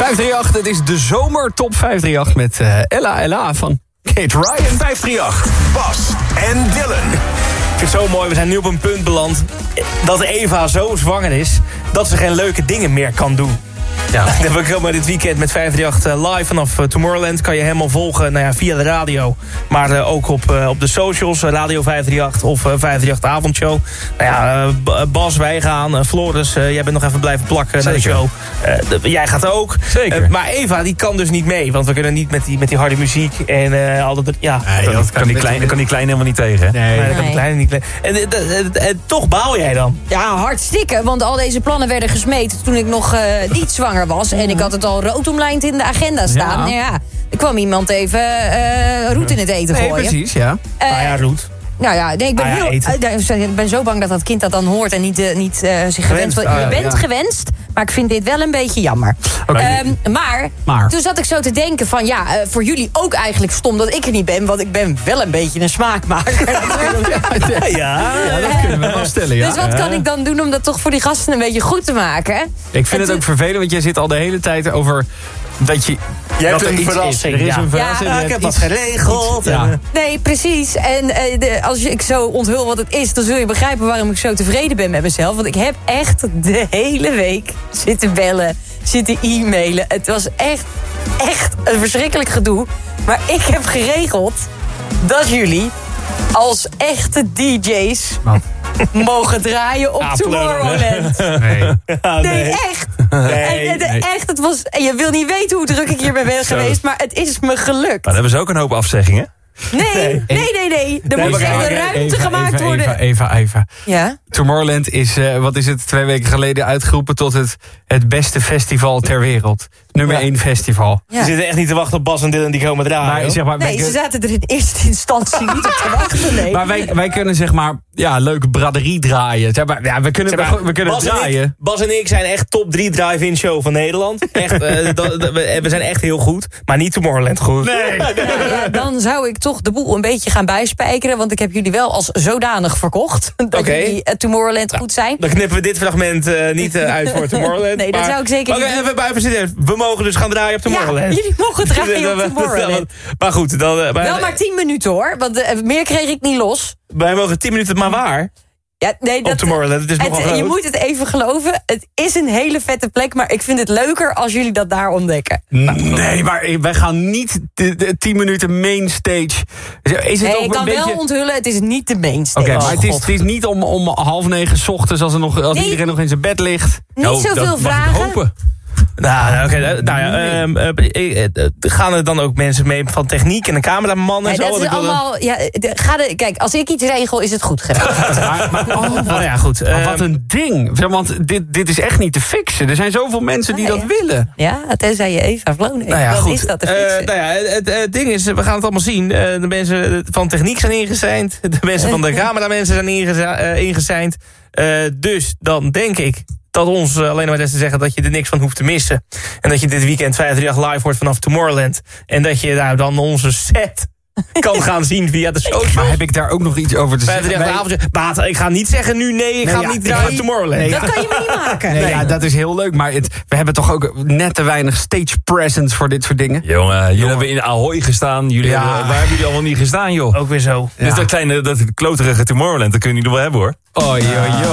538, het is de zomer top 538 met Ella van Kate Ryan. 538, Bas en Dylan. Ik vind het zo mooi, we zijn nu op een punt beland dat Eva zo zwanger is dat ze geen leuke dingen meer kan doen. Ja. We komen dit weekend met 538 live vanaf Tomorrowland. Kan je helemaal volgen via de radio. Maar ook op de socials. Radio 538 of 538 avondshow. Bas, wij gaan. Floris, jij bent nog even blijven plakken naar de show. Jij gaat ook. Zeker. Maar Eva, die kan dus niet mee. Want we kunnen niet met die harde muziek. En al dat... Ja. Nee, dat kan die klein helemaal niet tegen. Nee, dat kan die kleine niet tegen. En toch baal jij dan? Ja, hartstikke. Want al deze plannen werden gesmeed toen ik nog niet zwanger was. En ik had het al rood omlijnd in de agenda staan. Ja. Er kwam iemand even roet in het eten gooien. Nee, precies, ja. Roet. Nou ja, nee, ik ben zo bang dat dat kind dat dan hoort en niet zich gewenst wordt. Je bent gewenst, maar ik vind dit wel een beetje jammer. Okay. Maar toen zat ik zo te denken van voor jullie ook eigenlijk stom dat ik er niet ben, want ik ben wel een beetje een smaakmaker. Ja, dat kunnen we wel stellen, ja. Dus wat kan ik dan doen om dat toch voor die gasten een beetje goed te maken? Ik vind het ook vervelend, want jij zit al de hele tijd over dat je... Jij hebt dat een verrassing. Er is een verrassing. Ja, ik heb wat geregeld. Nee, precies. En als ik zo onthul wat het is, dan zul je begrijpen waarom ik zo tevreden ben met mezelf. Want ik heb echt de hele week zitten bellen, zitten e-mailen. Het was echt een verschrikkelijk gedoe. Maar ik heb geregeld dat jullie als echte DJ's mogen draaien op Tomorrowland. Nee, echt. Echt, het was. En je wil niet weten hoe druk ik hierbij ben geweest, maar het is me gelukt. Maar dan hebben ze ook een hoop afzeggingen. Nee. Er moet echt een ruimte gemaakt worden. Even. Ja? Tomorrowland is, 2 weken geleden uitgeroepen tot het beste festival ter wereld. Nummer 1 festival. Ja. Ze zitten echt niet te wachten op Bas en Dylan die komen draaien. Maar, ze zaten er in eerste instantie niet op te wachten. Nee. Maar wij kunnen leuke braderie draaien. We kunnen draaien. Bas en ik zijn echt top 3 drive-in show van Nederland. Echt, we zijn echt heel goed, maar niet Tomorrowland goed. Nee. Dan zou ik toch de boel een beetje gaan bijspijkeren, want ik heb jullie wel als zodanig verkocht. Dat jullie Tomorrowland goed zijn. Dan knippen we dit fragment niet uit voor Tomorrowland. Nee, dat zou ik zeker niet doen. Even bij zitten. We mogen dus gaan draaien op Tomorrowland. Ja, jullie mogen draaien op Tomorrowland. Maar goed, dan... wel maar 10 minuten hoor, want meer kreeg ik niet los. Wij mogen 10 minuten, maar waar? Ja, nee, op Tomorrowland, het is nogal groot. Je moet het even geloven, het is een hele vette plek, maar ik vind het leuker als jullie dat daar ontdekken. Nee, maar wij gaan niet de 10 minuten mainstage. Is het ik kan wel onthullen, het is niet de mainstage. Oké, maar het is niet om 8:30 's ochtends als iedereen nog in zijn bed ligt. Niet zoveel vragen. Mag ik hopen. Gaan er dan ook mensen mee van techniek en een cameraman en zo? Dat is allemaal... Kijk, als ik iets regel, is het goed gedaan. Goed. Maar wat een ding. Want dit is echt niet te fixen. Er zijn zoveel mensen die dat willen. Ja, tenzij je Eva Vloon heeft. Dan is dat te fixen. Het ding is, we gaan het allemaal zien. De mensen van techniek zijn ingeseind. De mensen van de cameramensen zijn ingeseind. Dus dan denk ik dat ons alleen maar is te zeggen dat je er niks van hoeft te missen. En dat je dit weekend 538 live wordt vanaf Tomorrowland. En dat je dan onze set kan gaan zien via de socials. Maar heb ik daar ook nog iets over te zeggen? Maar ik ga niet zeggen nu ik ga niet draaien op Tomorrowland. Nee, dat kan je me niet maken. Ja, dat is heel leuk. Maar we hebben toch ook net te weinig stage presence voor dit soort dingen. Jongen, jullie hebben in Ahoy gestaan. Waar hebben jullie allemaal niet gestaan, joh? Ook weer zo. Dus dat kloterige Tomorrowland, dat kun je niet wel hebben, hoor. Oh, joh.